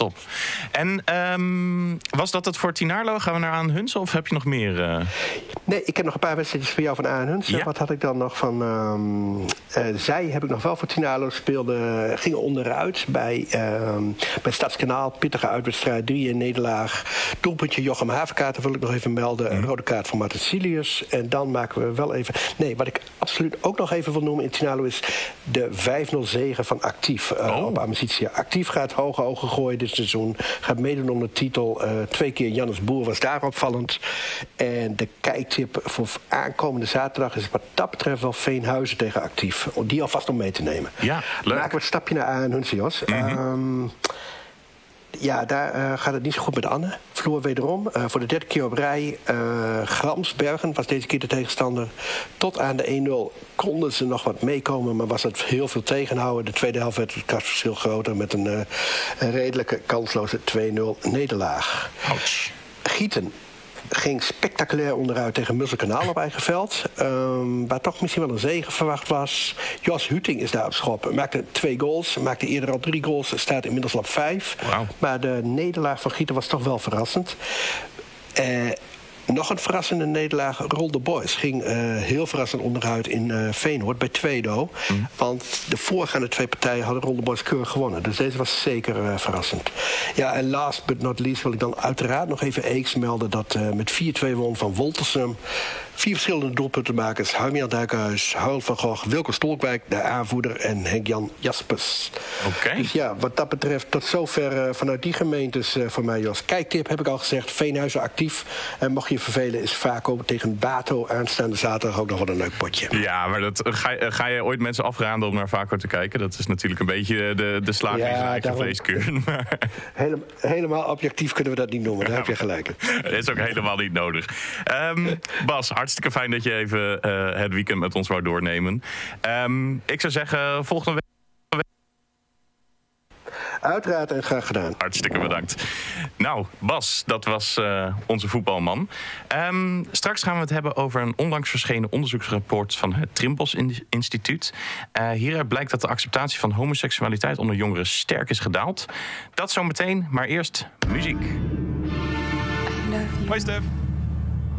top. En was dat het voor Tinarlo? Gaan we naar Aan Hunsen of heb je nog meer? Nee, ik heb nog een paar wedstrijdjes voor jou van Aan Hunsen. Ja. Wat had ik dan nog van... zij heb ik nog wel voor Tinarlo. Gingen onderuit bij Stadskanaal. Pittige uitwedstrijd, 3 in nederlaag. Doelpuntje Jochem Havenkaart, wil ik nog even melden. Een rode kaart voor Martin Silius. En dan maken we wel even... Nee, wat ik absoluut ook nog even wil noemen in Tinarlo is de 5-0 zege van Actief op Amicitia. Actief gaat hoge ogen gooien dit seizoen. Gaat meedoen om de titel. 2 keer Jannes Boer was daar opvallend. En de kijktip voor aankomende zaterdag is wat dat betreft wel Veenhuizen tegen Actief. Die alvast om mee te nemen. Ja, leuk. Maken we een stapje naar Aan Hunsen, Jos. Ja, daar gaat het niet zo goed met Anne. Vloer wederom. Voor de 3e keer op rij. Gramsbergen was deze keer de tegenstander. Tot aan de 1-0 konden ze nog wat meekomen, maar was het heel veel tegenhouden. De tweede helft werd het krachtverschil groter met een redelijke kansloze 2-0 nederlaag. Ouch. Gieten ging spectaculair onderuit tegen Musselkanaal op eigen veld. Waar toch misschien wel een zege verwacht was. Jos Huting is daar op schop. Maakte 2 goals. Maakte eerder al 3 goals. Staat inmiddels op 5. Wow. Maar de nederlaag van Gieten was toch wel verrassend. Nog een verrassende nederlaag. Roll the Boys ging heel verrassend onderuit in Feyenoord bij Tweedo. Want de voorgaande 2 partijen hadden Roll the Boys keurig gewonnen. Dus deze was zeker verrassend. Ja, en last but not least wil ik dan uiteraard nog even Eeks melden dat met 4-2 won van Woltersum. 4 verschillende doelpuntenmakers. Harmian Duikhuis, Harold van Gogh, Wilco Stolkwijk, de aanvoerder en Henk-Jan Jaspers. Oké. Dus ja, wat dat betreft tot zover vanuit die gemeentes voor mij, Jos. Kijktip heb ik al gezegd, Veenhuizen Actief. En mocht je vervelen is Vaco tegen Bato aanstaande zaterdag ook nog wel een leuk potje. Ja, maar dat, ga je ooit mensen afraden om naar Vaco te kijken? Dat is natuurlijk een beetje de slager in zijn eigen vleeskuur. Helemaal objectief kunnen we dat niet noemen, daar heb je gelijk in. Dat is ook helemaal niet nodig. Bas, hartstikke fijn dat je even het weekend met ons wou doornemen. Ik zou zeggen, volgende week... Uiteraard en graag gedaan. Hartstikke bedankt. Nou, Bas, dat was onze voetbalman. Straks gaan we het hebben over een onlangs verschenen onderzoeksrapport van het Trimbos Instituut. Hieruit blijkt dat de acceptatie van homoseksualiteit onder jongeren sterk is gedaald. Dat zometeen, maar eerst muziek. Hoi Stef.